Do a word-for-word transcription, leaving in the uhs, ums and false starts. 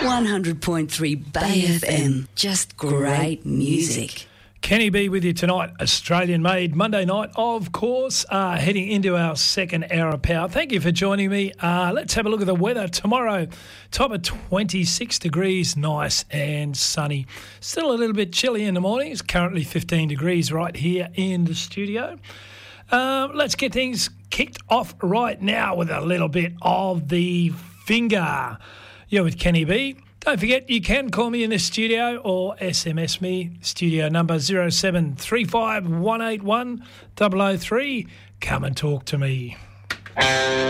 one hundred point three Bay F M. Just great music. Kenny B with you tonight, Australian-made Monday night, of course, uh, heading into our second hour of power. Thank you for joining me. Uh, let's have a look at the weather tomorrow. Top of twenty-six degrees, nice and sunny. Still a little bit chilly in the morning. It's currently fifteen degrees right here in the studio. Uh, let's get things kicked off right now with a little bit of the finger. You're with Kenny B. Don't forget, you can call me in the studio or S M S me, studio number zero seven three five one eight one zero zero three. Come and talk to me.